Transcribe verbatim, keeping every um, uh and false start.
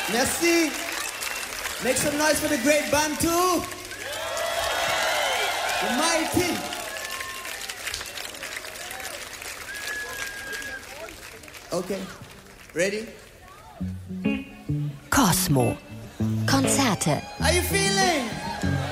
Merci. Make some noise for the great Bantu. The mighty. Okay. Ready? Cosmo. Konzerte. How you feeling?